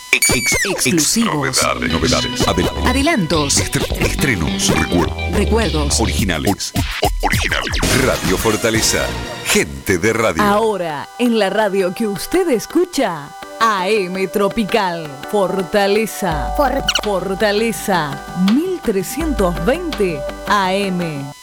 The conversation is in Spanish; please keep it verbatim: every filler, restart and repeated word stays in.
Ex, ex, exclusivos. Novedades. Novedades. Adel- Adelantos. estre- estrenos. Recuerdos. Recuerdos. Originales. O- originales. Radio Fortaleza. Gente de radio. Ahora, en la radio que usted escucha, A M Tropical. Fortaleza. For- Fortaleza. mil trescientos veinte A M.